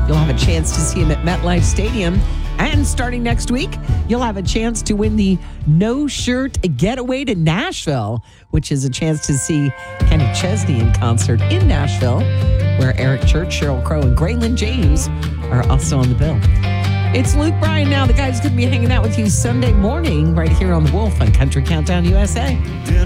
You'll have a chance to see him at MetLife Stadium. And starting next week, you'll have a chance to win the No Shirt Getaway to Nashville, which is a chance to see Kenny Chesney in concert in Nashville, where Eric Church, Sheryl Crow, and Graylin James are also on the bill. It's Luke Bryan now. The guy's going to be hanging out with you Sunday morning right here on The Wolf on Country Countdown USA.